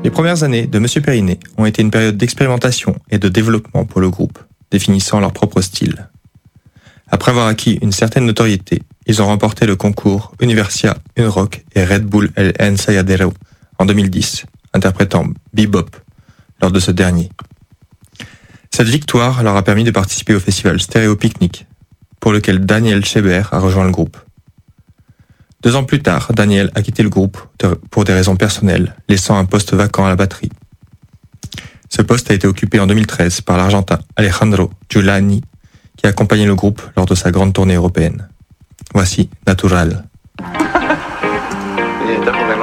Les premières années de Monsieur Periné ont été une période d'expérimentation et de développement pour le groupe, définissant leur propre style. Après avoir acquis une certaine notoriété, ils ont remporté le concours Universia Unrock et Red Bull El Ensayadero en 2010, interprétant Bebop lors de ce dernier. Cette victoire leur a permis de participer au festival Stéréo Picnic, pour lequel Daniel Scheber a rejoint le groupe. 2 ans plus tard, Daniel a quitté le groupe pour des raisons personnelles, laissant un poste vacant à la batterie. Ce poste a été occupé en 2013 par l'Argentin Alejandro Giuliani, qui a accompagné le groupe lors de sa grande tournée européenne. Voici Natural.